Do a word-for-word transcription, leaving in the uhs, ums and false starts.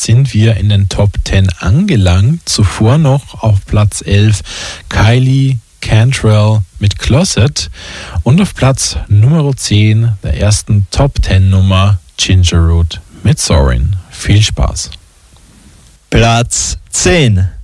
sind wir in den Top zehn angelangt. Zuvor noch auf Platz elf Kylie Cantrell mit Closet und auf Platz Nummer zehn der ersten Top zehn Nummer Ginger Root mit Soarin'. Viel Spaß. Platz zehn.